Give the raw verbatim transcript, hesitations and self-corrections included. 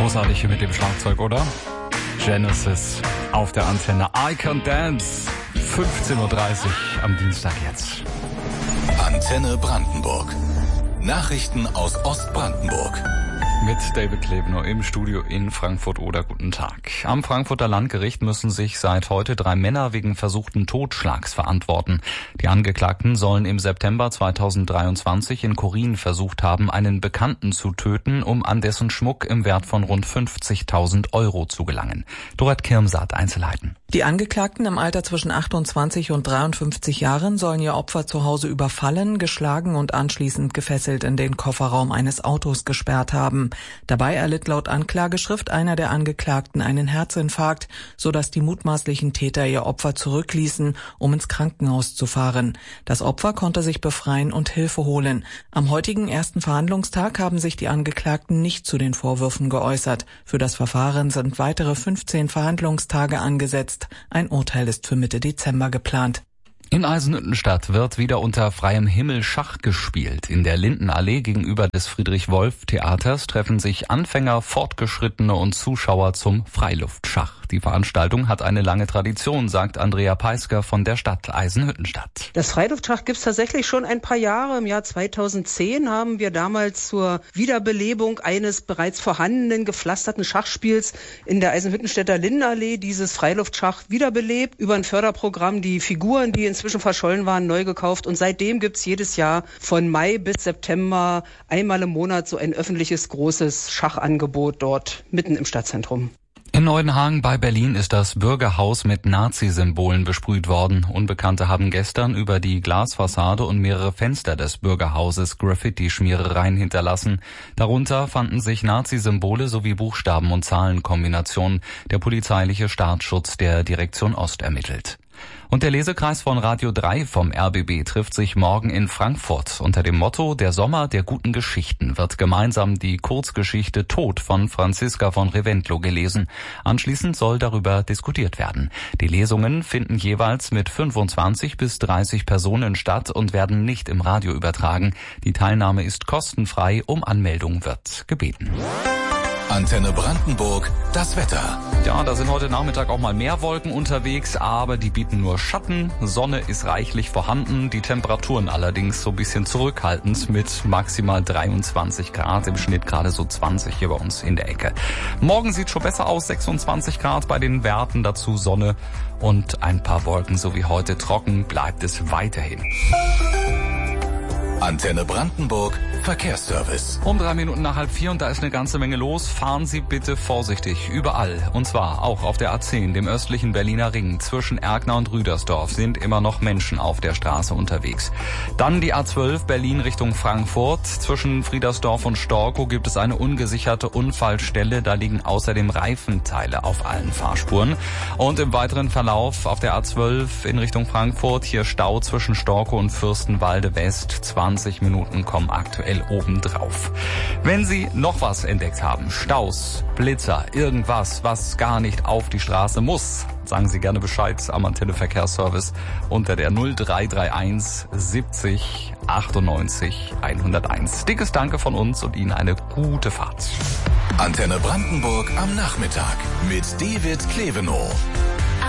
Großartig hier mit dem Schlagzeug, oder? Genesis auf der Antenne. I Can Dance. fünfzehn Uhr dreißig am Dienstag jetzt. Antenne Brandenburg. Nachrichten aus Ostbrandenburg. Mit David Klebner im Studio in Frankfurt oder guten Tag. Am Frankfurter Landgericht müssen sich seit heute drei Männer wegen versuchten Totschlags verantworten. Die Angeklagten sollen im September zweitausenddreiundzwanzig in Korin versucht haben, einen Bekannten zu töten, um an dessen Schmuck im Wert von rund fünfzigtausend Euro zu gelangen. Dorot Kirmsaat, Einzelheiten. Die Angeklagten im Alter zwischen achtundzwanzig und dreiundfünfzig Jahren sollen ihr Opfer zu Hause überfallen, geschlagen und anschließend gefesselt in den Kofferraum eines Autos gesperrt haben. Dabei erlitt laut Anklageschrift einer der Angeklagten einen Herzinfarkt, sodass die mutmaßlichen Täter ihr Opfer zurückließen, um ins Krankenhaus zu fahren. Das Opfer konnte sich befreien und Hilfe holen. Am heutigen ersten Verhandlungstag haben sich die Angeklagten nicht zu den Vorwürfen geäußert. Für das Verfahren sind weitere fünfzehn Verhandlungstage angesetzt. Ein Urteil ist für Mitte Dezember geplant. In Eisenhüttenstadt wird wieder unter freiem Himmel Schach gespielt. In der Lindenallee gegenüber des Friedrich-Wolf-Theaters treffen sich Anfänger, Fortgeschrittene und Zuschauer zum Freiluftschach. Die Veranstaltung hat eine lange Tradition, sagt Andrea Peisker von der Stadt Eisenhüttenstadt. Das Freiluftschach gibt es tatsächlich schon ein paar Jahre. Im Jahr zweitausendzehn haben wir damals zur Wiederbelebung eines bereits vorhandenen gepflasterten Schachspiels in der Eisenhüttenstädter Lindenallee dieses Freiluftschach wiederbelebt. Über ein Förderprogramm die Figuren, die inzwischen verschollen waren, neu gekauft. Und seitdem gibt es jedes Jahr von Mai bis September einmal im Monat so ein öffentliches großes Schachangebot dort mitten im Stadtzentrum. In Neuenhagen bei Berlin ist das Bürgerhaus mit Nazi-Symbolen besprüht worden. Unbekannte haben gestern über die Glasfassade und mehrere Fenster des Bürgerhauses Graffiti-Schmierereien hinterlassen. Darunter fanden sich Nazi-Symbole sowie Buchstaben- und Zahlenkombinationen. Der polizeiliche Staatsschutz der Direktion Ost ermittelt. Und der Lesekreis von Radio drei vom R B B trifft sich morgen in Frankfurt. Unter dem Motto Der Sommer der guten Geschichten wird gemeinsam die Kurzgeschichte Tod von Franziska von Reventlow gelesen. Anschließend soll darüber diskutiert werden. Die Lesungen finden jeweils mit fünfundzwanzig bis dreißig Personen statt und werden nicht im Radio übertragen. Die Teilnahme ist kostenfrei, um Anmeldung wird gebeten. Antenne Brandenburg, das Wetter. Ja, da sind heute Nachmittag auch mal mehr Wolken unterwegs, aber die bieten nur Schatten. Sonne ist reichlich vorhanden, die Temperaturen allerdings so ein bisschen zurückhaltend mit maximal dreiundzwanzig Grad, im Schnitt gerade so zwanzig hier bei uns in der Ecke. Morgen sieht schon besser aus, sechsundzwanzig Grad bei den Werten, dazu Sonne und ein paar Wolken, so wie heute trocken bleibt es weiterhin. Antenne Brandenburg, Verkehrsservice. Um drei Minuten nach halb vier und da ist eine ganze Menge los. Fahren Sie bitte vorsichtig, überall. Und zwar auch auf der A zehn, dem östlichen Berliner Ring. Zwischen Erkner und Rüdersdorf sind immer noch Menschen auf der Straße unterwegs. Dann die A zwölf, Berlin Richtung Frankfurt. Zwischen Friedersdorf und Storkow gibt es eine ungesicherte Unfallstelle. Da liegen außerdem Reifenteile auf allen Fahrspuren. Und im weiteren Verlauf auf der A zwölf in Richtung Frankfurt, hier Stau zwischen Storkow und Fürstenwalde West. zwanzig Minuten kommen aktuell obendrauf. Wenn Sie noch was entdeckt haben, Staus, Blitzer, irgendwas, was gar nicht auf die Straße muss, sagen Sie gerne Bescheid am Antenne Verkehrsservice unter der null drei drei eins siebzig achtundneunzig hunderteins. Dickes Danke von uns und Ihnen eine gute Fahrt. Antenne Brandenburg am Nachmittag mit David Klebenow.